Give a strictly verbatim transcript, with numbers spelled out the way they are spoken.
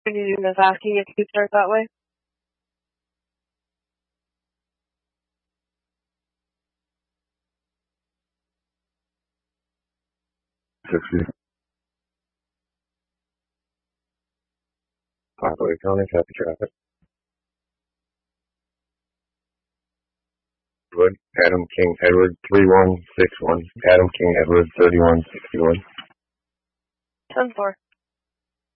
You was asking if you could start that way? sixty. Poplar County, copy traffic. Wood, Adam King Edward, three one six one. Adam King Edward, thirty-one sixty-one. ten four.